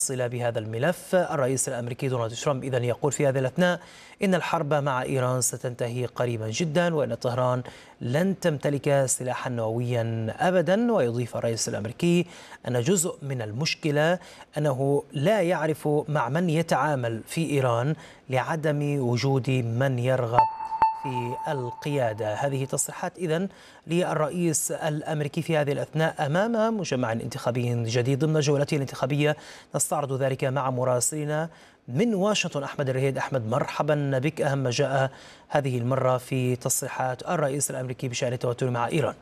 صلة بهذا الملف. الرئيس الأمريكي دونالد ترامب إذن يقول في هذه الأثناء إن الحرب مع إيران ستنتهي قريبا جدا، وإن طهران لن تمتلك سلاحا نوويا أبدا. ويضيف الرئيس الأمريكي أن جزء من المشكلة أنه لا يعرف مع من يتعامل في إيران لعدم وجود من يرغب في القيادة. هذه تصريحات إذن للرئيس الأمريكي في هذه الأثناء أمام مجمع انتخابي جديد ضمن جولته الانتخابية. نستعرض ذلك مع مراسلنا من واشنطن أحمد الرهيد. أحمد، مرحبا بك. أهم ما جاء هذه المرة في تصريحات الرئيس الأمريكي بشأن التوتر مع إيران.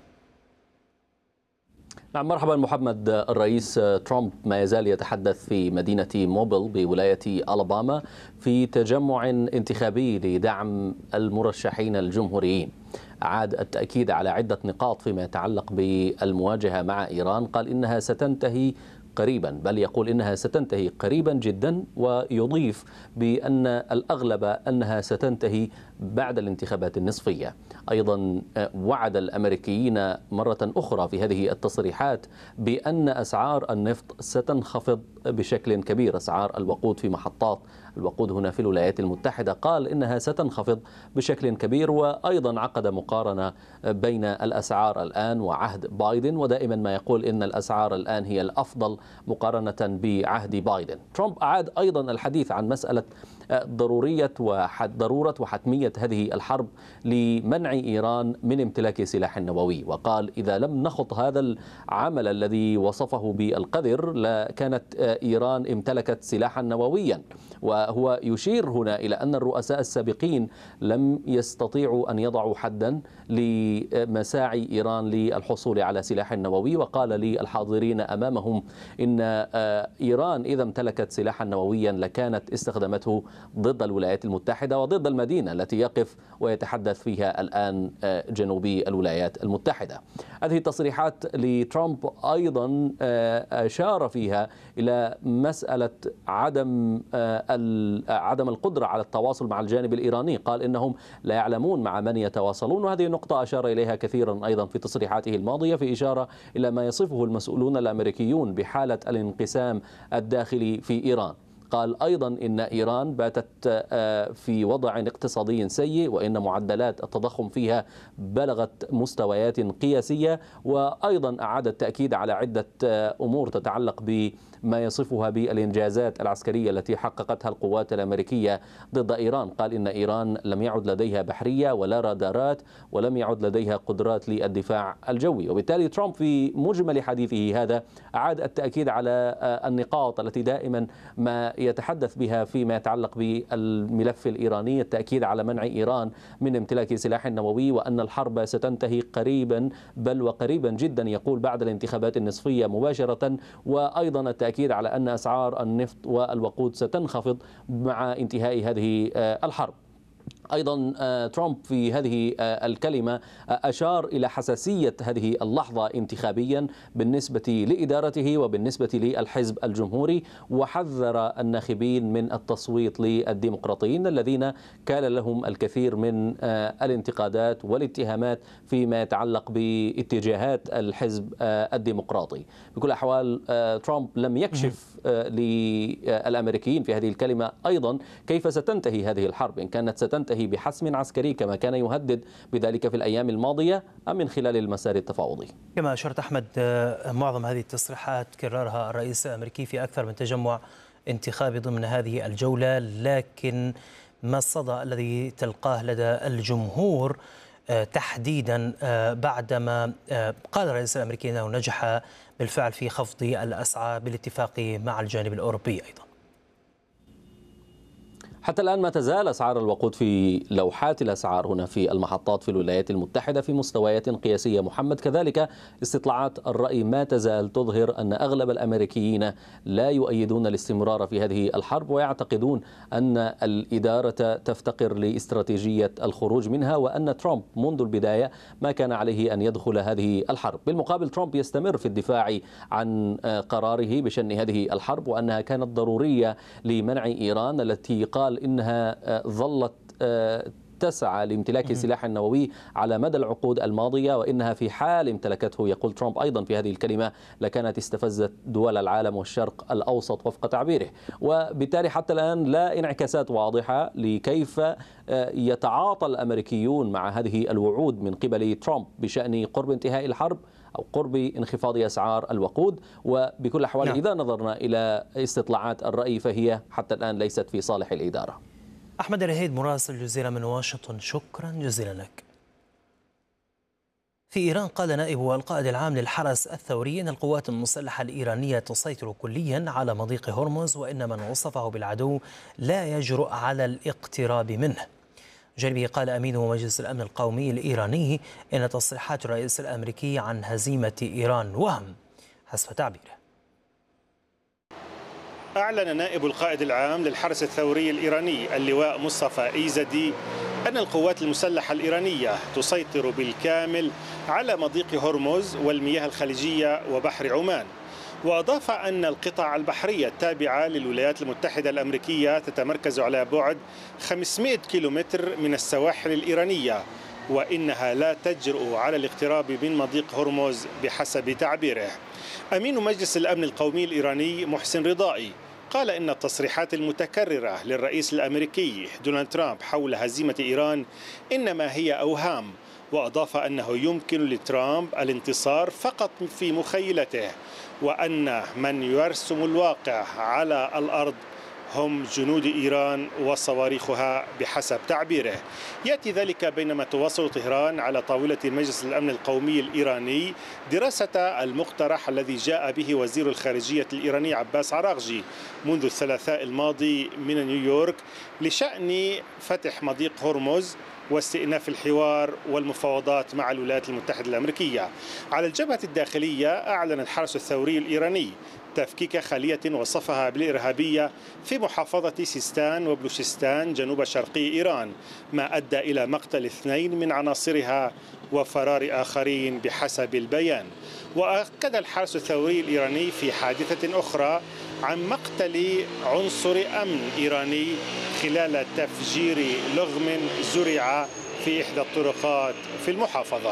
نعم، مرحبا محمد. الرئيس ترامب ما يزال يتحدث في مدينة موبل بولاية ألاباما في تجمع انتخابي لدعم المرشحين الجمهوريين. أعاد التأكيد على عدة نقاط فيما يتعلق بالمواجهة مع إيران. قال إنها ستنتهي قريبا، بل يقول إنها ستنتهي قريبا جدا، ويضيف بأن الأغلب أنها ستنتهي بعد الانتخابات النصفية. أيضا وعد الأمريكيين مرة أخرى في هذه التصريحات بأن أسعار النفط ستنخفض بشكل كبير. أسعار الوقود في محطات الوقود هنا في الولايات المتحدة قال إنها ستنخفض بشكل كبير. وأيضا عقد مقارنة بين الأسعار الآن وعهد بايدن، ودائما ما يقول إن الأسعار الآن هي الأفضل مقارنة بعهد بايدن. ترامب أعاد أيضا الحديث عن مسألة ضرورة وحتمية هذه الحرب لمنع إيران من امتلاك سلاح نووي، وقال إذا لم نخط هذا العمل الذي وصفه بالقذر لكانت إيران امتلكت سلاحا نوويا. وهو يشير هنا إلى أن الرؤساء السابقين لم يستطيعوا أن يضعوا حدا لمساعي إيران للحصول على سلاح نووي. وقال للحاضرين أمامهم إن إيران إذا امتلكت سلاحا نوويا لكانت استخدمته ضد الولايات المتحدة وضد المدينة التي يقف ويتحدث فيها الآن جنوبي الولايات المتحدة. هذه التصريحات لترامب أيضا أشار فيها إلى مسألة عدم القدرة على التواصل مع الجانب الإيراني. قال إنهم لا يعلمون مع من يتواصلون، وهذه نقطة أشار إليها كثيرا أيضا في تصريحاته الماضية، في إشارة إلى ما يصفه المسؤولون الأمريكيون بحالة الانقسام الداخلي في إيران. قال أيضا إن إيران باتت في وضع اقتصادي سيء، وإن معدلات التضخم فيها بلغت مستويات قياسية. وأيضا أعاد التأكيد على عدة أمور تتعلق بما يصفها بالإنجازات العسكرية التي حققتها القوات الأمريكية ضد إيران. قال إن إيران لم يعد لديها بحرية ولا رادارات، ولم يعد لديها قدرات للدفاع الجوي. وبالتالي ترامب في مجمل حديثه هذا أعاد التأكيد على النقاط التي دائما ما يتحدث بها فيما يتعلق بالملف الإيراني، التأكيد على منع إيران من امتلاك سلاح نووي، وأن الحرب ستنتهي قريبا، بل وقريبا جدا يقول بعد الانتخابات النصفية مباشرة. وأيضا التأكيد على أن أسعار النفط والوقود ستنخفض مع انتهاء هذه الحرب. أيضا ترامب في هذه الكلمة أشار إلى حساسية هذه اللحظة انتخابيا بالنسبة لإدارته وبالنسبة للحزب الجمهوري، وحذر الناخبين من التصويت للديمقراطيين الذين كان لهم الكثير من الانتقادات والاتهامات فيما يتعلق باتجاهات الحزب الديمقراطي. بكل الأحوال ترامب لم يكشف للأمريكيين في هذه الكلمة أيضا كيف ستنتهي هذه الحرب، إن كانت ستنتهي بحسم عسكري كما كان يهدد بذلك في الأيام الماضية أم من خلال المسار التفاوضي. كما أشرت أحمد، معظم هذه التصريحات كررها الرئيس الأمريكي في أكثر من تجمع انتخابي ضمن هذه الجولة، لكن ما الصدى الذي تلقاه لدى الجمهور تحديدا بعدما قال الرئيس الأمريكي أنه نجح بالفعل في خفض الأسعار بالاتفاق مع الجانب الأوروبي أيضا؟ حتى الآن ما تزال أسعار الوقود في لوحات الأسعار هنا في المحطات في الولايات المتحدة في مستويات قياسية محمد. كذلك استطلاعات الرأي ما تزال تظهر أن أغلب الأمريكيين لا يؤيدون الاستمرار في هذه الحرب، ويعتقدون أن الإدارة تفتقر لاستراتيجية الخروج منها، وأن ترامب منذ البداية ما كان عليه أن يدخل هذه الحرب. بالمقابل ترامب يستمر في الدفاع عن قراره بشأن هذه الحرب، وأنها كانت ضرورية لمنع إيران التي قال إنها ظلت تسعى لامتلاك السلاح النووي على مدى العقود الماضية، وإنها في حال امتلكته، يقول ترامب أيضا في هذه الكلمة، لكانت استفزت دول العالم والشرق الأوسط وفق تعبيره. وبالتالي حتى الآن لا انعكاسات واضحة لكيف يتعاطى الأمريكيون مع هذه الوعود من قبل ترامب بشأن قرب انتهاء الحرب أو قرب انخفاض أسعار الوقود. وبكل الأحوال إذا نظرنا إلى استطلاعات الرأي فهي حتى الآن ليست في صالح الإدارة. أحمد الرهيد مراسل الجزيرة من واشنطن، شكرا جزيلا لك. في إيران قال نائب القائد العام للحرس الثوري أن القوات المسلحة الإيرانية تسيطر كليا على مضيق هرمز، وإن من وصفه بالعدو لا يجرؤ على الاقتراب منه. جانبه قال أمين مجلس الأمن القومي الإيراني إن تصريحات الرئيس الأمريكي عن هزيمة إيران وهم حسب تعبيره. أعلن نائب القائد العام للحرس الثوري الإيراني اللواء مصطفى إيزدي أن القوات المسلحة الإيرانية تسيطر بالكامل على مضيق هرمز والمياه الخليجية وبحر عمان، وأضاف أن القطع البحرية التابعة للولايات المتحدة الأمريكية تتمركز على بعد 500 كيلومتر من السواحل الإيرانية، وإنها لا تجرؤ على الاقتراب من مضيق هرمز بحسب تعبيره. أمين مجلس الأمن القومي الإيراني محسن رضائي قال إن التصريحات المتكررة للرئيس الأمريكي دونالد ترامب حول هزيمة إيران إنما هي أوهام، وأضاف أنه يمكن لترامب الانتصار فقط في مخيلته، وأن من يرسم الواقع على الأرض هم جنود إيران وصواريخها بحسب تعبيره. يأتي ذلك بينما تواصل طهران على طاولة مجلس الأمن القومي الإيراني دراسة المقترح الذي جاء به وزير الخارجية الإيراني عباس عراغجي منذ الثلاثاء الماضي من نيويورك لشأن فتح مضيق هرمز واستئناف الحوار والمفاوضات مع الولايات المتحدة الأمريكية. على الجبهة الداخلية أعلن الحرس الثوري الإيراني تفكيك خلية وصفها بالإرهابية في محافظة سيستان وبلوشستان جنوب شرقي إيران، ما أدى إلى مقتل 2 من عناصرها وفرار آخرين بحسب البيان. وأكد الحرس الثوري الإيراني في حادثة أخرى عن مقتل عنصر أمن إيراني خلال تفجير لغم زرع في إحدى الطرقات في المحافظة.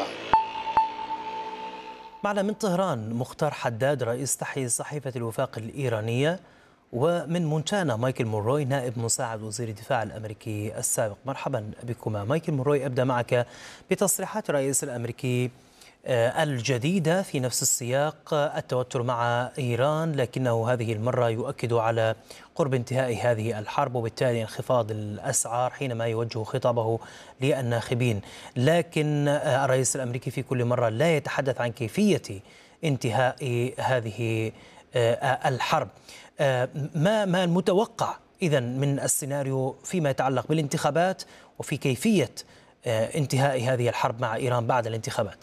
معنا من طهران مختار حداد رئيس تحرير صحيفة الوفاق الإيرانية، ومن مونتانا مايكل موروي نائب مساعد وزير الدفاع الأمريكي السابق. مرحبا بكما. مايكل موروي، أبدأ معك بتصريحات الرئيس الأمريكي الجديدة في نفس السياق، التوتر مع إيران، لكنه هذه المرة يؤكد على قرب انتهاء هذه الحرب وبالتالي انخفاض الأسعار حينما يوجه خطابه للناخبين. لكن الرئيس الأمريكي في كل مرة لا يتحدث عن كيفية انتهاء هذه الحرب. ما المتوقع إذن من السيناريو فيما يتعلق بالانتخابات وفي كيفية انتهاء هذه الحرب مع إيران بعد الانتخابات؟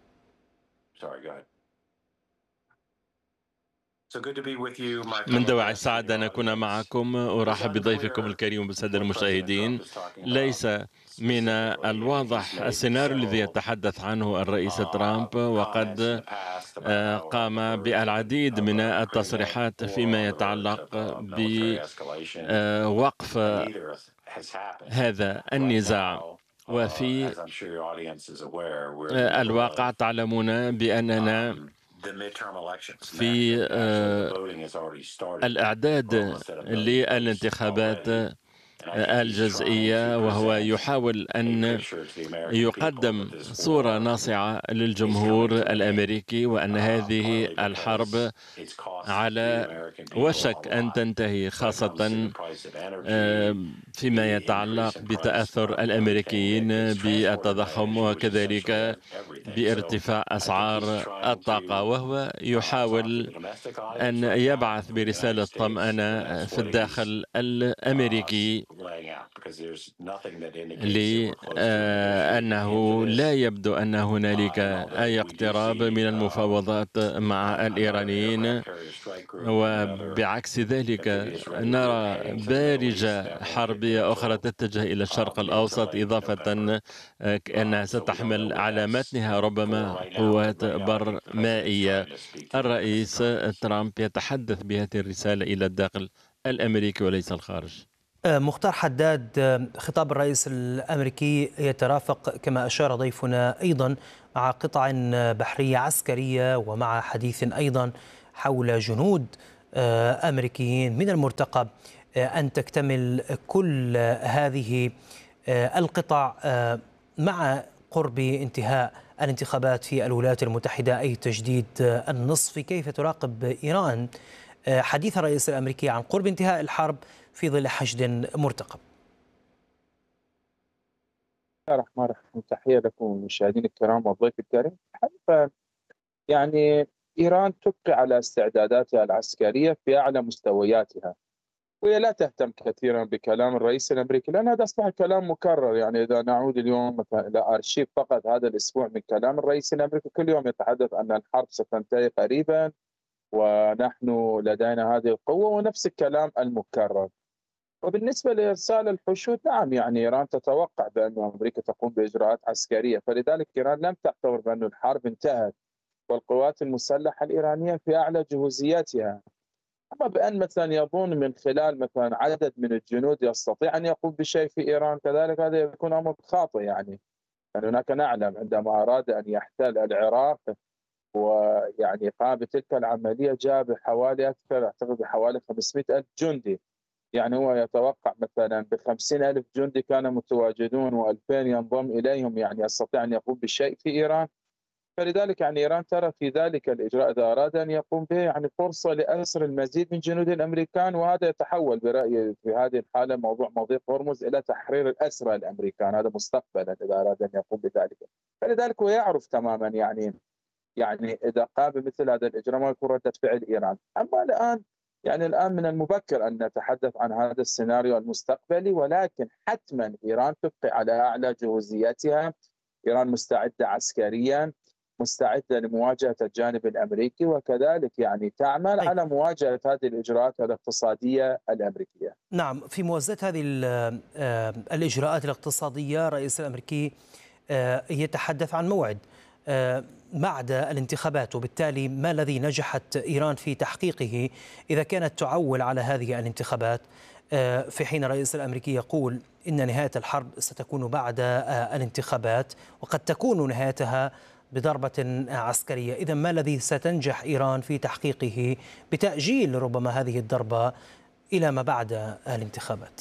من دواعي السعادة أن أكون معكم. أرحب بضيفكم الكريم بالسادة المشاهدين. ليس من الواضح السيناريو الذي يتحدث عنه الرئيس ترامب، وقد قام بالعديد من التصريحات فيما يتعلق بوقف هذا النزاع. وفي الواقع تعلمون بأننا في الإعداد للانتخابات الجزئية، وهو يحاول أن يقدم صورة ناصعة للجمهور الأمريكي وأن هذه الحرب على وشك أن تنتهي، خاصة فيما يتعلق بتأثر الأمريكيين بالتضخم وكذلك بارتفاع أسعار الطاقة. وهو يحاول أن يبعث برسالة طمأنة في الداخل الأمريكي لأنه لا يبدو أن هنالك أي اقتراب من المفاوضات مع الإيرانيين. وبعكس ذلك نرى بارجة حربية أخرى تتجه إلى الشرق الأوسط، إضافة أنها ستحمل على متنها ربما قوات برمائية. الرئيس ترامب يتحدث بهذه الرسالة إلى الداخل الأمريكي وليس الخارج. مختار حداد، خطاب الرئيس الأمريكي يترافق كما أشار ضيفنا أيضا مع قطع بحرية عسكرية ومع حديث أيضا حول جنود أمريكيين. من المرتقب أن تكتمل كل هذه القطع مع قرب انتهاء الانتخابات في الولايات المتحدة، أي تجديد النصف. كيف تراقب إيران حديث الرئيس الأمريكي عن قرب انتهاء الحرب في ظل حشد مرتقب؟ بسم الله الرحمن الرحيم، تحية لكم المشاهدين الكرام والضيف الكريم. الحقيقة يعني إيران تبقي على استعداداتها العسكرية في أعلى مستوياتها، وهي لا تهتم كثيرا بكلام الرئيس الأمريكي، لأن هذا أصبح كلام مكرر. يعني إذا نعود اليوم مثلا إلى أرشيف فقط هذا الأسبوع من كلام الرئيس الأمريكي، كل يوم يتحدث أن الحرب ستنتهي قريبا ونحن لدينا هذه القوة، ونفس الكلام المكرر. وبالنسبة لإرسال الحشود، نعم يعني إيران تتوقع بأن أمريكا تقوم بإجراءات عسكرية، فلذلك إيران لم تعتبر بأن الحرب انتهت، والقوات المسلحة الإيرانية في أعلى جهوزياتها. أما بأن مثلا يظن من خلال مثلا عدد من الجنود يستطيع أن يقوم بشيء في إيران كذلك، هذا يكون أمر خاطئ. يعني هناك نعلم عندما أراد أن يحتل العراق ويعني قام بتلك العملية، جاء بحوالي أكثر أعتقد بحوالي 500 ألف جندي. يعني هو يتوقع مثلا ب50 ألف جندي كانوا متواجدون و2000 ينضم إليهم، يعني يستطيع أن يقوم بشيء في إيران. فلذلك يعني إيران ترى في ذلك الإجراء إذا أراد أن يقوم به يعني فرصة لأسر المزيد من جنود الأمريكان، وهذا يتحول برأيي في هذه الحالة موضوع مضيق هرمز إلى تحرير الأسرى الأمريكان، هذا مستقبلا إذا أراد أن يقوم بذلك. فلذلك هو يعرف تماما يعني إذا قام بمثل هذا الإجراء ما يكون ردة فعل إيران. أما الآن من المبكر أن نتحدث عن هذا السيناريو المستقبلي، ولكن حتما إيران تبقي على أعلى جهوزياتها. إيران مستعدة عسكريا، مستعدة لمواجهة الجانب الأمريكي، وكذلك يعني تعمل على مواجهة هذه الإجراءات الاقتصادية الأمريكية. نعم، في موازاة هذه الإجراءات الاقتصادية الرئيس الأمريكي يتحدث عن موعد بعد الانتخابات، وبالتالي ما الذي نجحت إيران في تحقيقه إذا كانت تعول على هذه الانتخابات، في حين الرئيس الأمريكي يقول إن نهاية الحرب ستكون بعد الانتخابات وقد تكون نهايتها بضربة عسكرية. إذا ما الذي ستنجح إيران في تحقيقه بتأجيل ربما هذه الضربة إلى ما بعد الانتخابات؟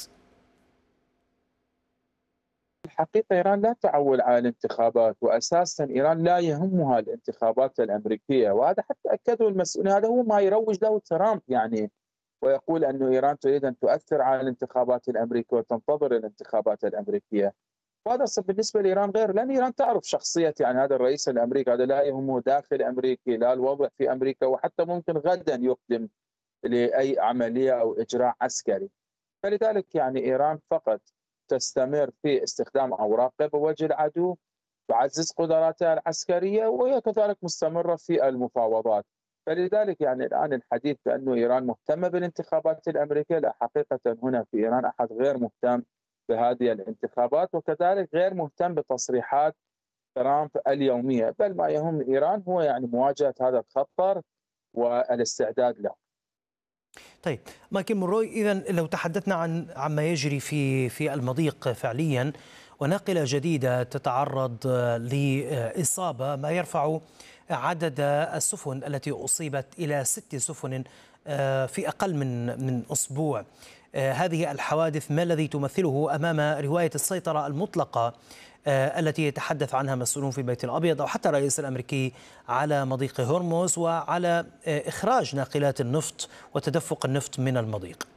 الحقيقة إيران لا تعول على الانتخابات، وأساسا إيران لا يهمها الانتخابات الأمريكية، وهذا حتى أكده المسؤولين. هذا هو ما يروج له ترامب يعني، ويقول أن إيران تريد أن تؤثر على الانتخابات الأمريكية وتنتظر الانتخابات الأمريكية. وهذا بالنسبة لإيران غير، لأن إيران تعرف شخصية يعني هذا الرئيس الأمريكي، هذا لا يهمه داخل أمريكي لا الوضع في أمريكا، وحتى ممكن غدا يقدم لأي عملية أو إجراء عسكري. فلذلك يعني إيران فقط تستمر في استخدام أوراقها بوجه العدو، تعزز قدراتها العسكرية، وهي كذلك مستمرة في المفاوضات. فلذلك يعني الآن الحديث بأنه إيران مهتمة بالانتخابات الأمريكية، لا، حقيقة هنا في إيران أحد غير مهتم بهذه الانتخابات، وكذلك غير مهتم بتصريحات ترامب اليومية، بل ما يهم إيران هو يعني مواجهة هذا الخطر والاستعداد له. طيب مايكل مونروي، إذا لو تحدثنا عن ما يجري في المضيق فعليا، وناقلة جديدة تتعرض لإصابة ما يرفع عدد السفن التي أصيبت إلى 6 سفن في أقل من أسبوع. هذه الحوادث ما الذي تمثله أمام رواية السيطرة المطلقة التي يتحدث عنها مسؤولون في البيت الأبيض أو حتى الرئيس الأمريكي على مضيق هرمز وعلى إخراج ناقلات النفط وتدفق النفط من المضيق؟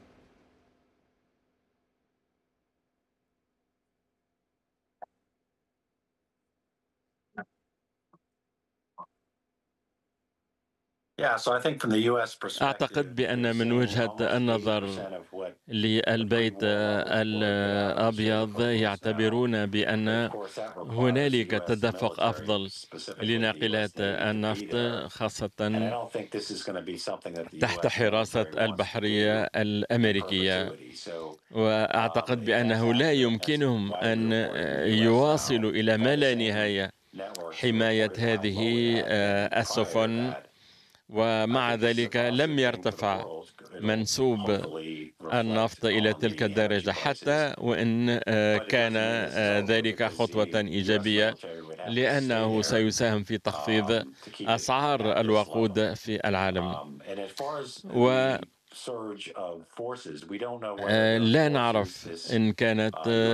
أعتقد بأن من وجهة النظر للبيت الأبيض يعتبرون بأن هنالك تدفق أفضل لناقلات النفط، خاصة تحت حراسة البحرية الأمريكية، وأعتقد بأنه لا يمكنهم أن يواصلوا إلى ما لا نهاية حماية هذه السفن. ومع ذلك لم يرتفع منسوب النفط إلى تلك الدرجة، حتى وإن كان ذلك خطوة إيجابية، لأنه سيساهم في تخفيض أسعار الوقود في العالم. لا نعرف إن كانت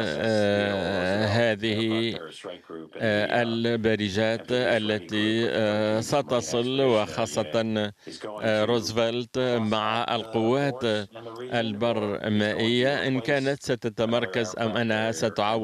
هذه البارجات التي ستصل، وخاصة روزفلت مع القوات البرمائية، إن كانت ستتمركز أم أنها ستعود